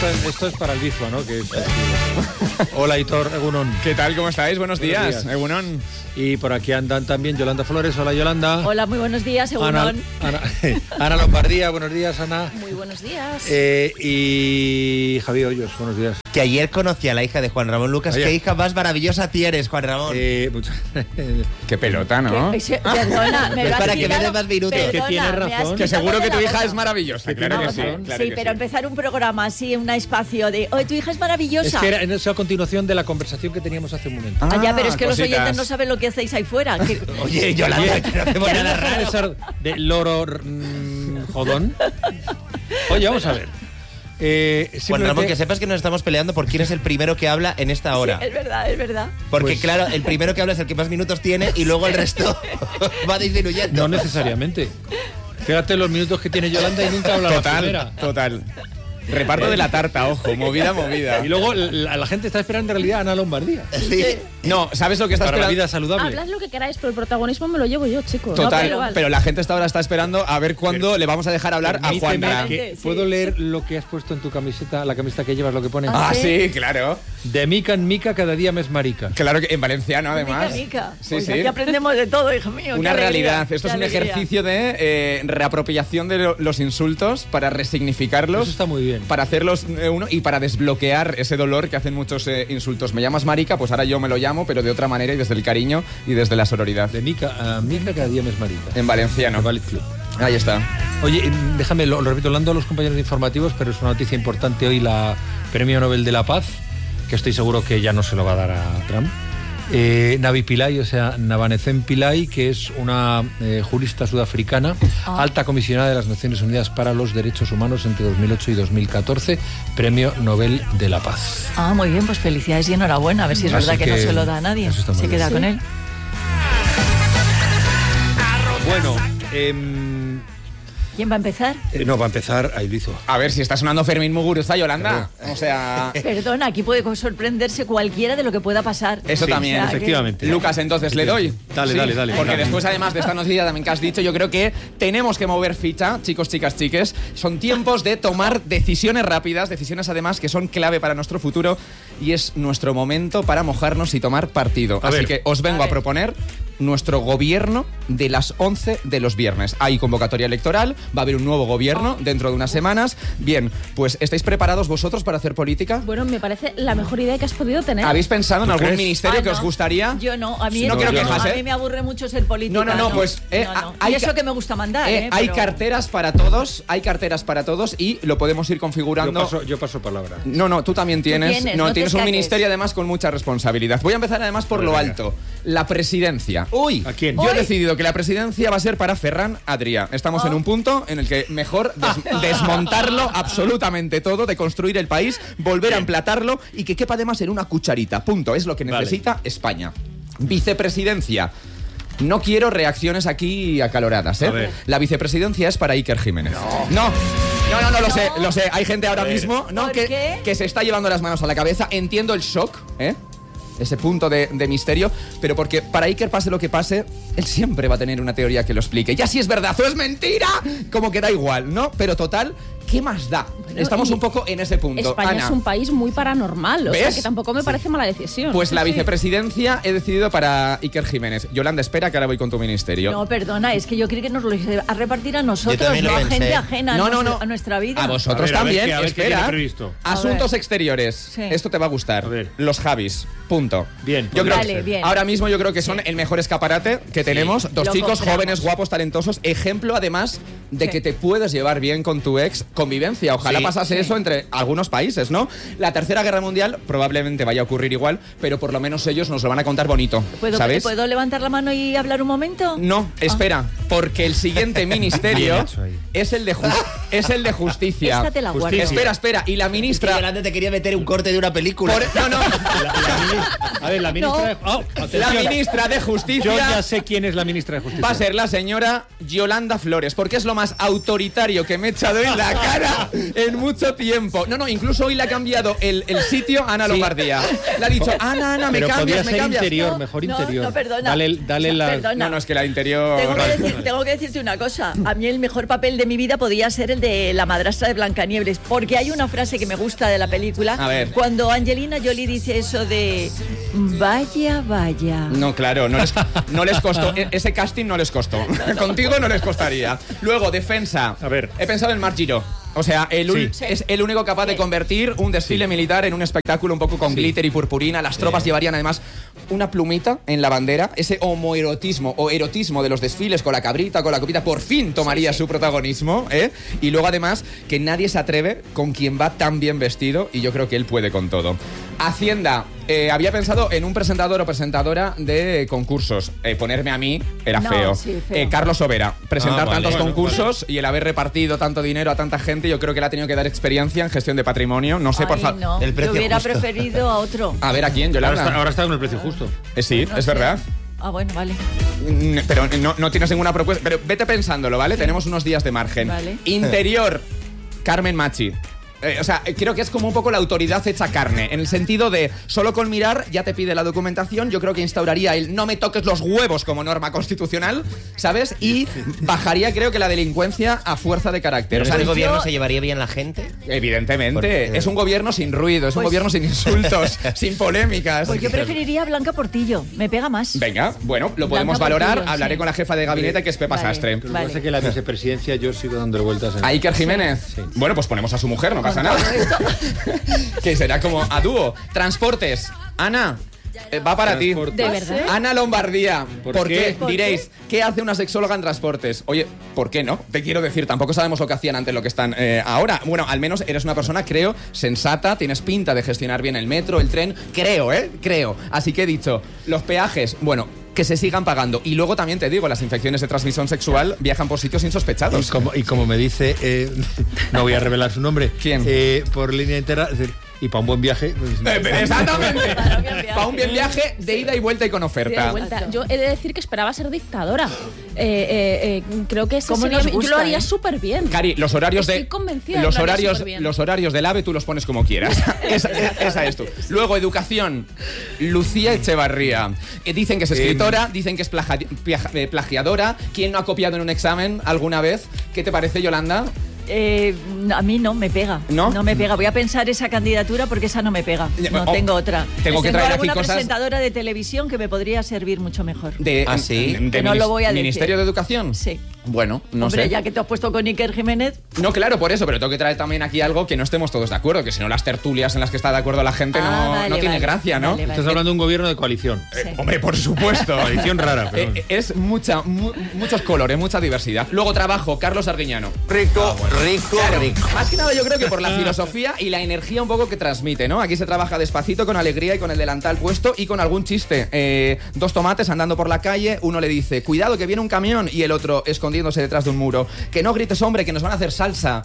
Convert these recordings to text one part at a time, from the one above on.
Esto es para el Bizua, ¿no? Que es... Hola, Aitor, Egunon. ¿Qué tal? ¿Cómo estáis? Buenos días. Egunon. Y por aquí andan también Yolanda Flores. Hola, Yolanda. Hola, muy buenos días, Egunon. Ana Lombardía, buenos días, Ana. Muy buenos días. Y Javier Hoyos, buenos días. Que ayer conocí a la hija de Juan Ramón Lucas. Ayer. Qué hija más maravillosa tienes, Juan Ramón. Qué pelota, ¿no? Perdona, me lo has para que me quitado. des más minutos. Perdona, Que tiene me has razón. Que quitado seguro de que tu la hija boca. es maravillosa. Claro que sí. Claro Sí, que pero sí. empezar un programa así, un espacio de oye, tu hija es maravillosa. Es que era en esa continuación de la conversación que teníamos hace un momento. Ya, pero es que los cositas. oyentes no saben lo que hacéis ahí fuera. Oye, Yolanda, que no hacemos nada raro. Profesor de loro jodón. Oye, vamos a ver. Juan Ramón, que sepas que nos estamos peleando por quién es el primero que habla en esta hora. Sí, es verdad, es verdad. Porque Pues- claro, el primero que habla es el que más minutos tiene y luego el resto va disminuyendo. No necesariamente. Fíjate los minutos que tiene Yolanda y nunca habla la primera. Total. Reparto de la tarta, ojo, movida. Y luego la gente está esperando en realidad a Ana Lombardía. Sí. No, ¿sabes lo que está Para la esperando? vida saludable. Hablad lo que queráis, pero el protagonismo me lo llevo yo, chicos. Total, No, pero la gente hasta ahora está esperando a ver cuándo le vamos a dejar hablar a Permíteme Juanra. que- Sí. ¿Puedo leer lo que has puesto en tu camiseta, la camiseta que llevas, lo que pone? Ah, sí, claro. De mica en mica, cada día más marica. Claro que en valenciano, además. Mica. Sí, Pues sí. aquí aprendemos de todo, hijo mío. Una qué alegría, realidad. Esto qué es un alegría. ejercicio de reapropiación de los insultos para resignificarlos. Eso está muy bien. Para hacerlos uno y para desbloquear ese dolor que hacen muchos insultos. Me llamas marica, pues ahora yo me lo llamo, pero de otra manera y desde el cariño y desde la sororidad. De mica a mica, cada día más marica. En valenciano. The Valid Club. Ahí está. Oye, déjame, lo repito, hablando a los compañeros informativos, pero es una noticia importante hoy, la Premio Nobel de la Paz, que estoy seguro que ya no se lo va a dar a Trump. Navi Pillay, o sea, Navanecen Pillay, que es una jurista sudafricana, alta comisionada de las Naciones Unidas para los Derechos Humanos entre 2008 y 2014, Premio Nobel de la Paz. Ah, muy bien, pues felicidades y enhorabuena. A ver si es Así verdad que no que se lo da a nadie. eso está muy Se bien. queda con él. Bueno, ¿Quién va a empezar? no, va a empezar, ahí lo hizo. A ver, si está sonando Fermín Muguruza, Yolanda. O sea, Perdona, aquí puede sorprenderse cualquiera de lo que pueda pasar. eso Sí, también. O sea, que- efectivamente. Lucas, entonces, ¿le doy? Dale, Sí, dale. Porque Dale. después, además de esta noticia también que has dicho, yo creo que tenemos que mover ficha, chicos, chicas, chiques. Son tiempos de tomar decisiones rápidas, decisiones además que son clave para nuestro futuro y es nuestro momento para mojarnos y tomar partido. A Así ver. que os vengo a proponer nuestro gobierno de las 11 de los viernes. Hay convocatoria electoral, va a haber un nuevo gobierno dentro de unas semanas. Bien, pues ¿estáis preparados vosotros para hacer política? Bueno, me parece la mejor idea que has podido tener. ¿Habéis pensado en ¿Tú algún crees? ministerio Ah, que os no. gustaría? Yo no, a mí, No eso quiero no, quejas, a ¿eh? mí me aburre mucho ser política. No, pues No. hay Y eso ca- que me gusta mandar, hay pero- carteras para todos, y lo podemos ir configurando. Yo paso palabra. No, tú también tienes. tienes, No, no te tienes un escaques. ministerio además con mucha responsabilidad. Voy a empezar además por lo Venga. alto. La presidencia. Uy, ¿A quién? Yo he Uy. decidido que la presidencia va a ser para Ferran Adrià. Estamos en un punto en el que mejor desmontarlo absolutamente todo, de construir el país, volver a emplatarlo y que quepa además en una cucharita. Punto. Es lo que Vale. necesita España. Vicepresidencia. No quiero reacciones aquí acaloradas, ¿eh? A ver. La vicepresidencia es para Iker Jiménez. No, lo sé. Hay gente ahora mismo ¿Por qué? que se está llevando las manos a la cabeza. Entiendo el shock, ¿eh? Ese punto de misterio, pero porque para Iker pase lo que pase, él siempre va a tener una teoría que lo explique. Ya si es verdad o es mentira, como que da igual, ¿no? Pero total, ¿qué más da? Estamos y un poco en ese punto. España Ana, es un país muy paranormal, o sea ¿Ves? que tampoco me parece mala decisión. pues la Sí. vicepresidencia he decidido para Iker Jiménez. Yolanda, espera que ahora voy con tu ministerio. No, perdona, es que yo creo que nos lo iba a repartir a nosotros, también lo no a pensé. gente ajena No, a nuestra vida. A vosotros A ver, también. a ver qué tiene espera. previsto. Asuntos A ver. exteriores. Sí. Esto te va a gustar. A ver. Los Javis. Punto. Bien, Yo creo Vale, bien. Ahora mismo yo creo que son el mejor escaparate que tenemos. Dos Lo chicos compramos. jóvenes, guapos, talentosos. Ejemplo, además, de Sí. que te puedes llevar bien con tu ex. Convivencia. Ojalá Sí. pasase eso entre algunos países, ¿no? La Tercera Guerra Mundial probablemente vaya a ocurrir igual, pero por lo menos ellos nos lo van a contar bonito. ¿Sabes? ¿Puedo levantar la mano y hablar un momento? No, espera, porque el siguiente ministerio Bien hecho ahí. es el de justicia. Esta te la guardo. Justicia. Espera, y la ministra... Yolanda te quería meter un corte de una película. No, A ver, la ministra de... Oh, la atención. ministra de Yo Justicia ya sé quién es la ministra de Justicia. va a ser la señora Yolanda Flores, porque es lo más autoritario que me he echado en la cara en mucho tiempo. No, incluso hoy le ha cambiado el sitio a Ana Lombardía. Le ha dicho, Ana, me pero cambias, podría me ser cambias. interior, mejor interior. No, perdona. Dale la... Perdona. No, es que la interior... Tengo que decirte una cosa. A mí el mejor papel de mi vida podía ser el de la madrastra de Blancanieves, porque hay una frase que me gusta de la película. A ver. Cuando Angelina Jolie dice eso de vaya. No, claro, no les costó. Ese casting no les costó. Contigo no les costaría. Luego, defensa. A ver. He pensado en Marc Giró. O sea, es el único capaz de convertir un desfile militar en un espectáculo un poco con glitter y purpurina. Las tropas llevarían además una plumita en la bandera. Ese homoerotismo o erotismo de los desfiles con la cabrita, con la copita, por fin tomaría su protagonismo, ¿eh? Y luego además que nadie se atreve con quien va tan bien vestido y yo creo que él puede con todo. Hacienda. Había pensado en un presentador o presentadora de concursos. Ponerme a mí era feo. Sí, feo. Carlos Sobera. Presentar vale, tantos bueno, concursos y el haber repartido tanto dinero a tanta gente, yo creo que le ha tenido que dar experiencia en gestión de patrimonio. No sé, por favor. No, El yo precio hubiera justo. preferido a otro. A ver, ¿a quién? Yolanda. Ahora está con el precio justo. Sí, No es sé. verdad. Ah, bueno, vale. Pero no tienes ninguna propuesta. Pero vete pensándolo, ¿vale? Tenemos unos días de margen. Vale. Interior, Carmen Machi. O sea, creo que es como un poco la autoridad hecha carne, en el sentido de solo con mirar ya te pide la documentación. Yo creo que instauraría el no me toques los huevos como norma constitucional, ¿sabes? Y bajaría, creo que la delincuencia a fuerza de carácter. ¿Pero O sea, el yo- gobierno se llevaría bien la gente? Evidentemente, Porque- es un gobierno sin ruido, es un Pues- gobierno sin insultos, sin polémicas. Pues yo preferiría a Blanca Portillo. Me pega más. Venga, bueno, lo Blanca podemos valorar. Portillo, Hablaré sí. con la jefa de gabinete, que es Pepa Vale. Sastre. Lo que Vale. pasa es que la vicepresidencia yo sigo dando vueltas en... ¿A Iker Jiménez? Sí. Bueno, pues ponemos a su mujer, no pasa nada. Que será como a dúo. Transportes. Ana, va para ti. Transportes. ¿De verdad? Ana Lombardía. ¿Por qué? ¿Por Diréis, ¿qué hace una sexóloga en transportes? Oye, ¿por qué no? Te quiero decir, tampoco sabemos lo que hacían antes, lo que están ahora. Bueno, al menos eres una persona, creo, sensata, tienes pinta de gestionar bien el metro, el tren. Creo. Así que he dicho, los peajes, bueno, que se sigan pagando. Y luego también te digo, las infecciones de transmisión sexual viajan por sitios insospechados. Y como me dice, no voy a revelar su nombre. ¿Quién? Por línea entera, es decir, y para un buen viaje... pues, Exactamente. Para un buen viaje. Para un bien viaje de ida y vuelta y con De oferta. vuelta. Yo he de decir que esperaba ser dictadora. Creo que ese ¿Cómo sería nos yo gusta, lo haría eh? súper bien. Cari, los horarios Estoy de convencida de los que lo haría horarios superbién. los horarios del AVE tú los pones como quieras. esa es tú. Luego educación. Lucía Echevarría. Dicen que es escritora, dicen que es plagiadora. ¿Quién no ha copiado en un examen alguna vez? ¿Qué te parece, Yolanda? A mí no me pega. ¿No? No me pega. Voy a pensar esa candidatura porque esa no me pega. No Oh, tengo otra. tengo que traer aquí alguna cosas- presentadora de televisión que me podría servir mucho mejor. ¿Ah, sí? de no lo voy a decir. ¿Ministerio de Educación? Sí. Bueno, no Hombre, sé. ya que te has puesto con Iker Jiménez, No, claro, por eso, pero tengo que traer también aquí algo que no estemos todos de acuerdo, que si no las tertulias en las que está de acuerdo la gente vale, no tiene vale, gracia, ¿no? vale, Estás hablando de un gobierno de coalición. Sí. Hombre, por supuesto. Coalición rara, pero... Es muchos colores, mucha diversidad. Luego trabajo, Carlos Arguiñano. Rico. Más que nada yo creo que por la filosofía y la energía un poco que transmite, ¿no? Aquí se trabaja despacito, con alegría y con el delantal puesto y con algún chiste. Dos tomates andando por la calle, uno le dice, cuidado que viene un camión, y el otro escondiéndose detrás de un muro. Que no grites, hombre, que nos van a hacer salsa.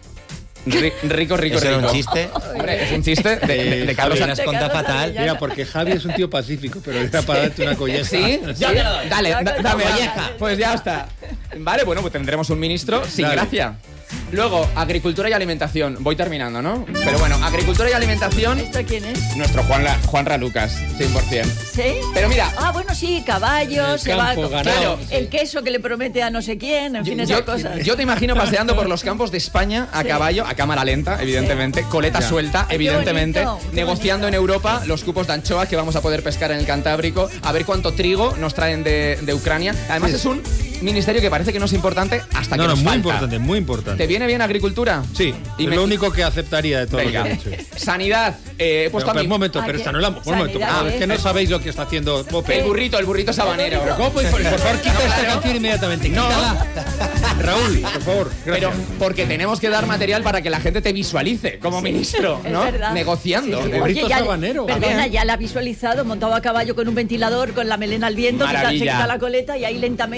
Rico. ¿Eso era un chiste? Hombre, es un chiste de Carlos Javier, has contado Carlos fatal. Arguiñano. Mira, porque Javi es un tío pacífico, pero era para darte una colleja. ¿Sí? Ya te lo doy. Dale, dame colleja. Pues ya está. Vale, bueno, pues tendremos un ministro sin Dale. gracia. Luego, agricultura y alimentación. Voy terminando, ¿no? Pero bueno, agricultura y alimentación, ¿esto quién es? nuestro Juanra Lucas, 100%. ¿Sí? Pero mira, Ah, bueno, sí, caballos, El se va campo, ganado, claro. el queso que le promete a no sé quién, en fin, esas cosas. yo te imagino paseando por los campos de España a Sí. caballo, a cámara lenta, evidentemente, coleta suelta, Ay, qué evidentemente, bonito, qué negociando bonito. en Europa los cupos de anchoa que vamos a poder pescar en el Cantábrico, a ver cuánto trigo nos traen de Ucrania. Además, es un ministerio que parece que no es importante hasta que No, nos muy falta. importante, muy importante. ¿Te viene bien agricultura? Sí, Y es me- lo único que aceptaría de todo Venga. lo que he dicho. Sanidad. He puesto Pero, a mi... un momento, Ah, pero ¿qué? esta no es la... Un momento, Sanidad, es que no sabéis lo que está haciendo Pope. El burrito sabanero. Pero ¿cómo podéis- por favor, quita esta canción inmediatamente. No. Quítala. Raúl, por favor. Pero Gracias. porque tenemos que dar material para que la gente te visualice como ministro, Es ¿no? verdad. Negociando. Sí, sí. Burrito Oye, ya, sabanero. perdona, También. ya la ha visualizado montado a caballo con un ventilador, con la melena al viento, que se Maravilla. quita la coleta y ahí lentamente con el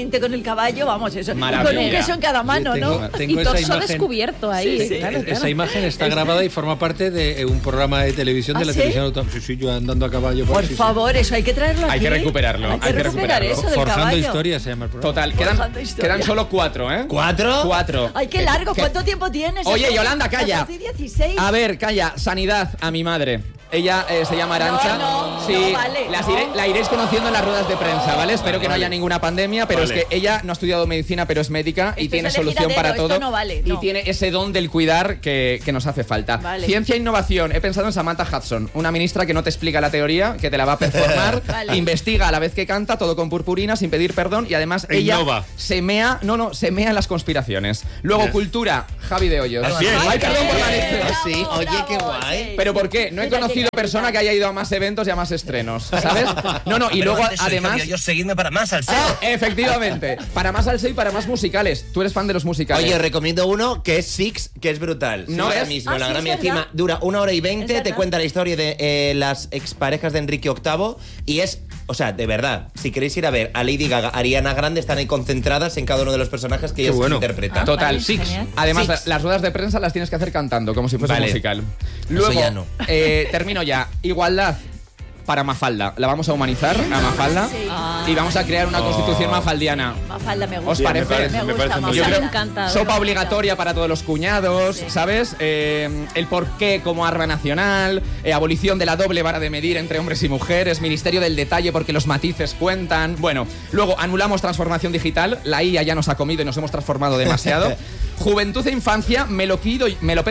caballo, vamos, eso. Maravilla. Con un queso en cada mano, ¿no? Tengo Y esa torso imagen. descubierto ahí. Sí. Claro, Esa claro. imagen está grabada y forma parte de un programa de televisión de la ¿sí? televisión autonómica. Sí, yo andando a caballo. Por sí, sí. favor, eso hay que traerlo aquí. Hay que recuperarlo, Hay que recuperar eso del Forjando caballo. historias se llama el programa. Total, Forjando historia. quedan solo 4, ¿eh? ¿4? 4. Ay, qué largo. ¿Cuánto tiempo tienes? Oye, Yolanda, calla. 16. A ver, calla, sanidad a mi madre. Ella se llama Arantxa. No, sí, vale, la iréis conociendo en las ruedas de prensa, ¿vale? Espero que no haya ninguna pandemia, pero es que ella no ha estudiado medicina, pero es médica y Esto tiene es elegir solución a para dedo, todo. esto no vale, no. Y tiene ese don del cuidar que nos hace falta. Vale. Ciencia e innovación. He pensado en Samantha Hudson, una ministra que no te explica la teoría, que te la va a performar, Vale. investiga a la vez que canta, todo con purpurina, sin pedir perdón, y además ella Innova. se mea en las conspiraciones. Luego, cultura, Javi de Hoyos. Así es. Ay, perdón por la Ay, lección. bravo, Sí, oye, bravo, qué guay. sí. ¿Pero por qué? No he Mira, conocido qué persona calidad. que haya ido a más eventos y a más estrenos, ¿sabes? No, y luego además... Yo seguidme para más al Efectivamente, para más salseo y para más musicales. Tú eres fan de los musicales. Oye, recomiendo uno que es Six, que es brutal. ¿No ahora ves? mismo, Ah, la sí, gran es encima verdad. dura 1 hora y 20, Es te verdad. cuenta la historia de las exparejas de Enrique VIII y es, o sea, de verdad, si queréis ir a ver a Lady Gaga, Ariana Grande, están ahí concentradas en cada uno de los personajes que ellos bueno. interpretan. Total, Vale, genial. Además, Six. las ruedas de prensa las tienes que hacer cantando, como si fuese Vale. un musical. Luego, ya no. termino ya. Igualdad para Mafalda. La vamos a humanizar a Mafalda Sí. y vamos a crear una constitución mafaldiana. Mafalda me gusta. ¿Os parece? Me gusta, muy Yo Mafalda. creo- Me encanta. Sopa obligatoria para todos los cuñados, ¿sabes? El porqué como arma nacional, abolición de la doble vara de medir entre hombres y mujeres, ministerio del detalle porque los matices cuentan. Bueno, luego anulamos transformación digital, la IA ya nos ha comido y nos hemos transformado demasiado. Juventud e infancia, me lo quedo no, Ya me lo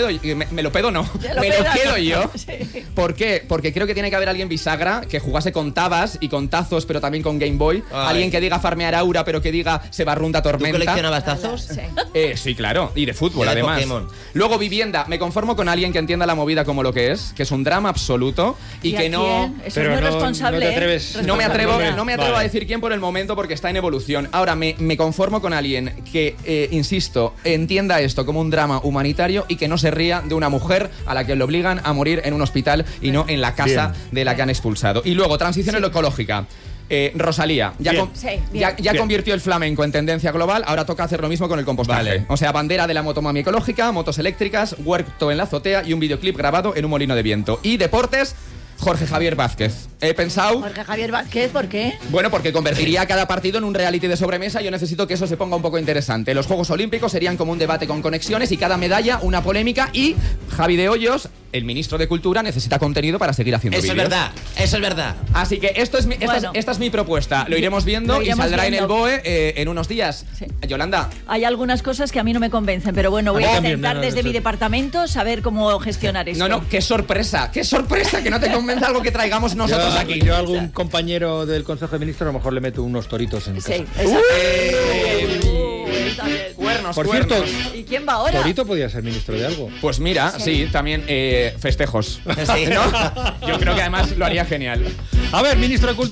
pedas. quedo yo. Sí. ¿Por qué? Porque creo que tiene que haber alguien bisagra que jugase con tabas y con tazos, pero también con Game Boy. Ay. Alguien que diga farmear aura, pero que diga se barrunda ¿Tú tormenta. coleccionabas tazos? Sí. Sí, claro, y de fútbol Yo de además. Pokémon. Luego vivienda, me conformo con alguien que entienda la movida como lo que es un drama absoluto y a que no... quién? Eso Pero es muy no responsable. te atreves. ¿eh? No me atrevo Responsabilidad. a decir quién por el momento porque está en evolución. Ahora, me conformo con alguien que, insisto, entienda esto como un drama humanitario y que no se ría de una mujer a la que le obligan a morir en un hospital y no en la casa de la que han expulsado. Y luego, transición ecológica. Rosalía, ya, Bien. Sí, bien. ya Bien. convirtió el flamenco en tendencia global, ahora toca hacer lo mismo con el compostaje. Vale. O sea, bandera de la motomami ecológica, motos eléctricas, huerto en la azotea y un videoclip grabado en un molino de viento. Y deportes, Jorge Javier Vázquez. He pensado... Jorge Javier Vázquez, ¿por qué? Bueno, porque convertiría cada partido en un reality de sobremesa. Yo necesito que eso se ponga un poco interesante. Los Juegos Olímpicos serían como un debate con conexiones y cada medalla una polémica. Y Javi de Hoyos, el ministro de Cultura, necesita contenido para seguir haciendo Eso es vídeos. verdad, eso es verdad. Así que esta Bueno. es mi propuesta. Lo iremos viendo Lo y iremos saldrá en el viendo. BOE en unos días. Sí. Yolanda. Hay algunas cosas que a mí no me convencen, pero bueno, voy A mí a también, intentar no, no, desde no, mi sí. departamento saber cómo gestionar esto. No, qué sorpresa que no te convence algo que traigamos nosotros aquí. Yo a algún compañero del Consejo de Ministros a lo mejor le meto unos toritos en Sí, casa. exacto. Cuernos, Por cuernos. cierto, ¿Y quién va ahora? Torito podía ser ministro de algo. Pues mira, sí, también festejos. Sí. ¿No? Yo creo que además lo haría genial. A ver, ministro de Cultura.